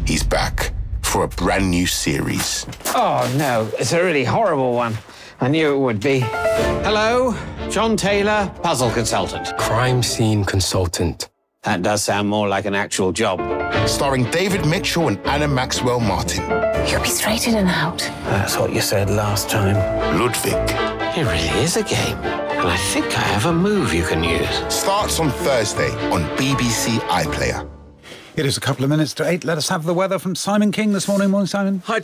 He's back for a brand new series. Oh, no, it's a really horrible one. I knew it would be. Hello, John Taylor, puzzle consultant. Crime scene consultant. That does sound more like an actual job. Starring David Mitchell and Anna Maxwell Martin. You'll be straight in and out. That's what you said last time. Ludwig. It really is a game. And I think I have a move you can use. Starts on Thursday on BBC iPlayer. It is a couple of minutes to 8. Let us have the weather from Simon King this morning. Morning, Simon. Hi,